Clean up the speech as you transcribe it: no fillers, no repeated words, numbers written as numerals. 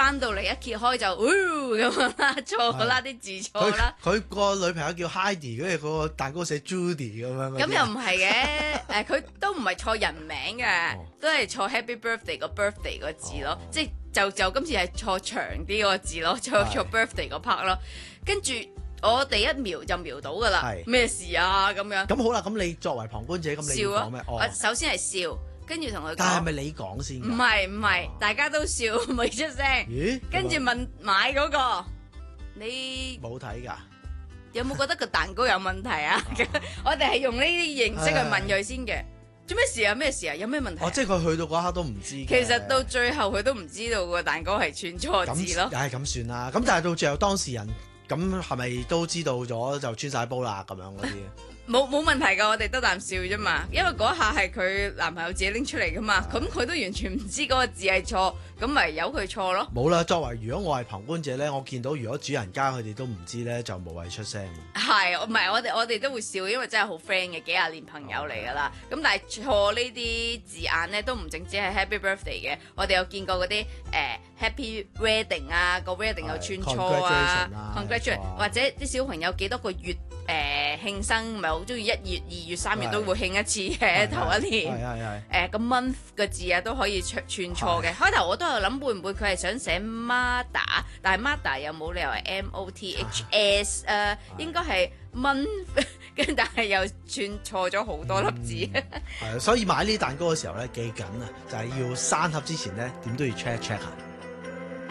翻到嚟一揭開就咁樣啦，錯啦啲字錯啦。 佢個女朋友叫 Heidi， 跟住個蛋糕寫 Judy 咁樣。 咁又唔係嘅，佢都唔係錯人名嘅，都係錯 Happy Birthday 個 birthday 個字咯，即係就今次係錯長啲個字咯，錯 birthday 個 part 咯，跟住我第一秒就瞄到噶啦，咩事啊咁樣。 咁好啦，咁你作為旁觀者，咁你要講咩？ 我首先係笑。跟住同佢講， 但係咪你講先？ 唔係，大家都笑，咪出聲。 咦？ 跟住問買嗰個，你冇睇㗎？ 有冇覺得個蛋糕有問題啊？我哋係用呢啲形式去問佢先嘅。做咩事啊？咩事啊？有咩問題？ 即係佢去到嗰刻都唔知。 其實到最後佢都唔知道個蛋糕係串錯字咯。 咁算啦。咁但係到最後當事人咁係咪都知道咗就穿晒煲啦咁樣嗰啲？ 冇問題㗎，我哋得啖笑啫嘛，因為嗰下係佢男朋友自己拎出嚟㗎嘛，咁佢都完全唔知嗰個字係錯，咁咪由佢錯咯。 冇啦，作為如果我係旁觀者咧，我見到如果主人家佢哋都唔知咧，就無謂出聲。 係，唔係我哋都會笑，因為真係好 friend 嘅，幾廿年朋友嚟㗎啦。咁但係錯呢啲字眼咧，都唔淨止係 Happy Birthday 嘅，我哋有見過嗰啲Happy Wedding 啊，個 Wedding 又串錯啊 ，Congratulation 或者啲小朋友幾多個月慶生，咪好中意1月、2月、3月都會慶一次嘅頭一年。個 month 個字啊都可以串錯嘅。開頭我都有諗會唔會佢係想寫 mother， 但係 mother 又冇理由係 moths 應該係 month， 跟但係又串錯咗好多粒字。 係，所以買呢啲蛋糕嘅時候咧，記緊啊，就係要閂盒之前咧，點都要 check 下。